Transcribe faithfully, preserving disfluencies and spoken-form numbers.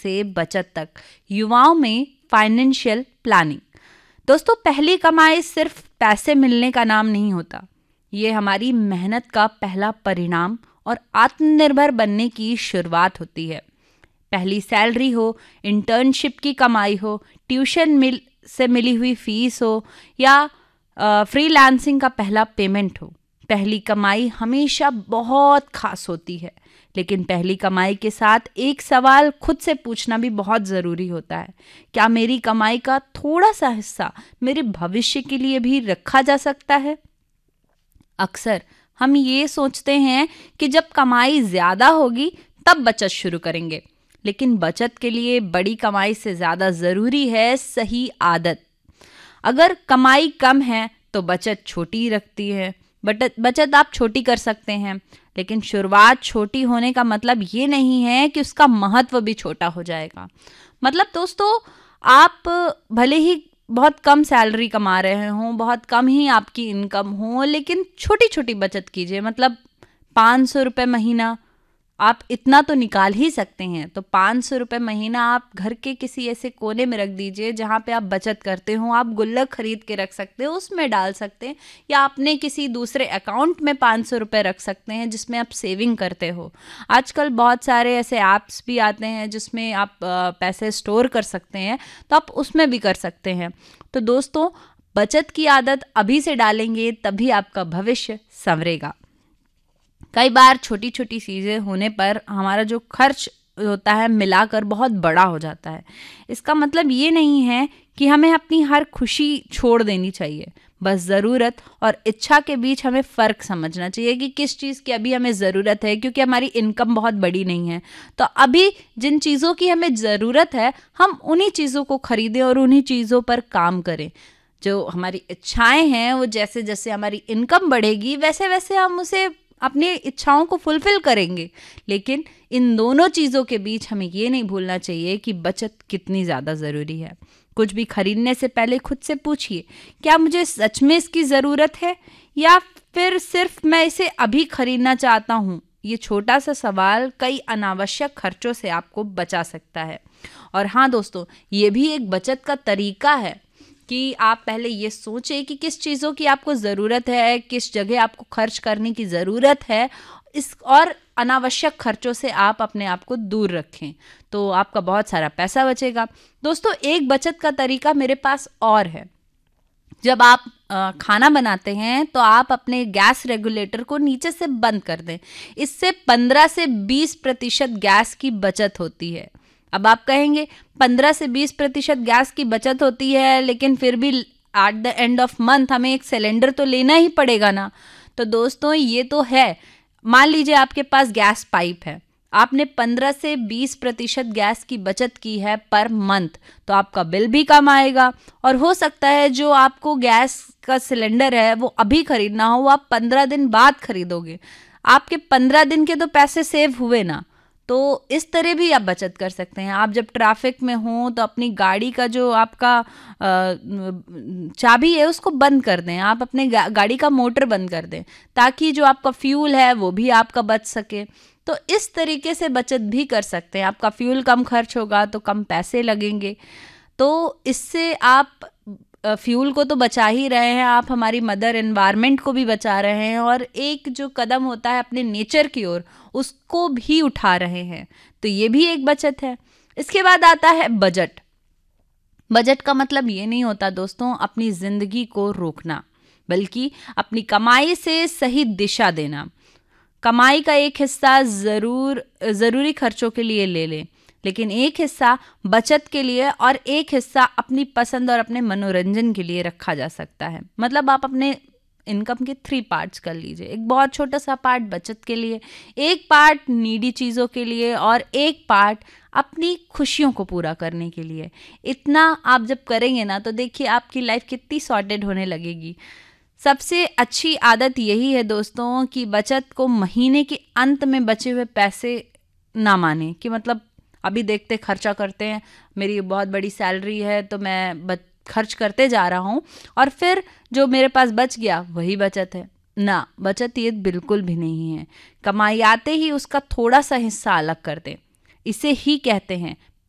से बचत तक, युवाओं में फाइनेंशियल प्लानिंग। दोस्तों, पहली कमाई सिर्फ पैसे मिलने का नाम नहीं होता, ये हमारी मेहनत का पहला परिणाम और आत्मनिर्भर बनने की शुरुआत होती है। पहली सैलरी हो, इंटर्नशिप की कमाई हो, ट्यूशन मिल से मिली हुई फीस हो या फ्रीलांसिंग का पहला पेमेंट हो, पहली कमाई हमेशा बहुत खास होती है। लेकिन पहली कमाई के साथ एक सवाल खुद से पूछना भी बहुत ज़रूरी होता है, क्या मेरी कमाई का थोड़ा सा हिस्सा मेरे भविष्य के लिए भी रखा जा सकता है? अक्सर हम ये सोचते हैं कि जब कमाई ज़्यादा होगी तब बचत शुरू करेंगे, लेकिन बचत के लिए बड़ी कमाई से ज़्यादा ज़रूरी है सही आदत। अगर कमाई कम है तो बचत छोटी रखती है, बचत बचत आप छोटी कर सकते हैं, लेकिन शुरुआत छोटी होने का मतलब ये नहीं है कि उसका महत्व भी छोटा हो जाएगा। मतलब दोस्तों, आप भले ही बहुत कम सैलरी कमा रहे हों, बहुत कम ही आपकी इनकम हो, लेकिन छोटी छोटी बचत कीजिए। मतलब पाँच सौ रुपये महीना आप इतना तो निकाल ही सकते हैं, तो पाँच सौ रुपये महीना आप घर के किसी ऐसे कोने में रख दीजिए जहाँ पे आप बचत करते हो। आप गुल्लक खरीद के रख सकते हो, उसमें डाल सकते हैं, या अपने किसी दूसरे अकाउंट में पाँच सौ रुपये रख सकते हैं जिसमें आप सेविंग करते हो। आजकल बहुत सारे ऐसे ऐप्स भी आते हैं जिसमें आप पैसे स्टोर कर सकते हैं, तो आप उसमें भी कर सकते हैं। तो दोस्तों, बचत की आदत अभी से डालेंगे तभी आपका भविष्य संवरेगा। कई बार छोटी छोटी चीज़ें होने पर हमारा जो खर्च होता है मिलाकर बहुत बड़ा हो जाता है। इसका मतलब ये नहीं है कि हमें अपनी हर खुशी छोड़ देनी चाहिए, बस ज़रूरत और इच्छा के बीच हमें फ़र्क समझना चाहिए कि किस चीज़ की अभी हमें ज़रूरत है, क्योंकि हमारी इनकम बहुत बड़ी नहीं है। तो अभी जिन चीज़ों की हमें ज़रूरत है हम उन्हीं चीज़ों को खरीदें और उन्हीं चीज़ों पर काम करें। जो हमारी इच्छाएं हैं वो जैसे जैसे हमारी इनकम बढ़ेगी वैसे वैसे हम उसे अपनी इच्छाओं को फुलफिल करेंगे। लेकिन इन दोनों चीज़ों के बीच हमें ये नहीं भूलना चाहिए कि बचत कितनी ज़्यादा ज़रूरी है। कुछ भी खरीदने से पहले खुद से पूछिए, क्या मुझे सच में इसकी ज़रूरत है या फिर सिर्फ मैं इसे अभी खरीदना चाहता हूँ? ये छोटा सा सवाल कई अनावश्यक खर्चों से आपको बचा सकता है। और हाँ दोस्तों, ये भी एक बचत का तरीका है कि आप पहले ये सोचें कि किस चीज़ों की आपको ज़रूरत है, किस जगह आपको खर्च करने की ज़रूरत है, इस और अनावश्यक खर्चों से आप अपने आप को दूर रखें, तो आपका बहुत सारा पैसा बचेगा। दोस्तों, एक बचत का तरीका मेरे पास और है। जब आप आ, खाना बनाते हैं तो आप अपने गैस रेगुलेटर को नीचे से बंद कर दें। इससे पंद्रह से बीस प्रतिशत गैस की बचत होती है। अब आप कहेंगे पंद्रह से बीस प्रतिशत गैस की बचत होती है, लेकिन फिर भी at the end of month हमें एक सिलेंडर तो लेना ही पड़ेगा ना। तो दोस्तों, ये तो है, मान लीजिए आपके पास गैस पाइप है, आपने पंद्रह से बीस प्रतिशत गैस की बचत की है पर मंथ, तो आपका बिल भी कम आएगा। और हो सकता है जो आपको गैस का सिलेंडर है वो अभी खरीदना हो, वो आप पंद्रह दिन बाद खरीदोगे, आपके पंद्रह दिन के तो पैसे सेव हुए ना। तो इस तरह भी आप बचत कर सकते हैं। आप जब ट्रैफिक में हो तो अपनी गाड़ी का जो आपका चाबी है उसको बंद कर दें, आप अपने गा, गाड़ी का मोटर बंद कर दें, ताकि जो आपका फ्यूल है वो भी आपका बच सके। तो इस तरीके से बचत भी कर सकते हैं। आपका फ्यूल कम खर्च होगा तो कम पैसे लगेंगे, तो इससे आप फ्यूल को तो बचा ही रहे हैं, आप हमारी मदर एनवायरनमेंट को भी बचा रहे हैं, और एक जो कदम होता है अपने नेचर की ओर उसको भी उठा रहे हैं। तो ये भी एक बचत है। इसके बाद आता है बजट। बजट का मतलब ये नहीं होता दोस्तों अपनी जिंदगी को रोकना, बल्कि अपनी कमाई से सही दिशा देना। कमाई का एक हिस्सा जरूर ज़रूरी खर्चों के लिए ले लें, लेकिन एक हिस्सा बचत के लिए और एक हिस्सा अपनी पसंद और अपने मनोरंजन के लिए रखा जा सकता है। मतलब आप अपने इनकम के थ्री पार्ट्स कर लीजिए। एक बहुत छोटा सा पार्ट बचत के लिए, एक पार्ट नीडी चीज़ों के लिए, और एक पार्ट अपनी खुशियों को पूरा करने के लिए। इतना आप जब करेंगे ना तो देखिए आपकी लाइफ कितनी सॉर्टेड होने लगेगी। सबसे अच्छी आदत यही है दोस्तों कि बचत को महीने के अंत में बचे हुए पैसे ना माने कि मतलब अभी देखते खर्चा करते हैं, मेरी बहुत बड़ी सैलरी है तो मैं बच खर्च करते जा रहा हूँ और फिर जो मेरे पास बच गया वही बचत है ना। बचत ये बिल्कुल भी नहीं है। कमाई आते ही उसका थोड़ा सा हिस्सा अलग कर दें, इसे ही कहते हैं